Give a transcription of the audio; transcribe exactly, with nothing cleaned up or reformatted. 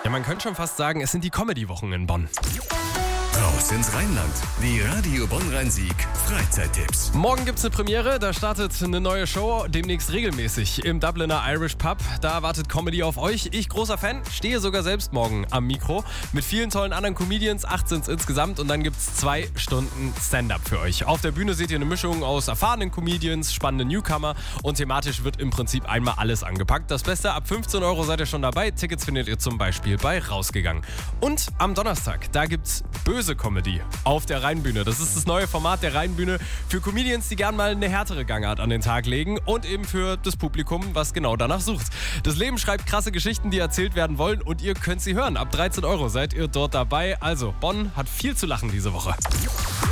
Ja, man könnte schon fast sagen, es sind die Comedy-Wochen in Bonn. Raus ins Rheinland. Die Radio Bonn-Rhein-Sieg Freizeittipps. Morgen gibt's eine Premiere, da startet eine neue Show, demnächst regelmäßig im Dubliner Irish Pub. Da wartet Comedy auf euch. Ich, großer Fan, stehe sogar selbst morgen am Mikro mit vielen tollen anderen Comedians, acht sind's insgesamt, und dann gibt's zwei Stunden Stand-Up für euch. Auf der Bühne seht ihr eine Mischung aus erfahrenen Comedians, spannenden Newcomer, und thematisch wird im Prinzip einmal alles angepackt. Das Beste, ab fünfzehn Euro seid ihr schon dabei. Tickets findet ihr zum Beispiel bei Rausgegangen. Und am Donnerstag, da gibt's Böse Comedy auf der Rheinbühne. Das ist das neue Format der Rheinbühne für Comedians, die gern mal eine härtere Gangart an den Tag legen, und eben für das Publikum, was genau danach sucht. Das Leben schreibt krasse Geschichten, die erzählt werden wollen, und ihr könnt sie hören. Ab dreizehn Euro seid ihr dort dabei. Also, Bonn hat viel zu lachen diese Woche.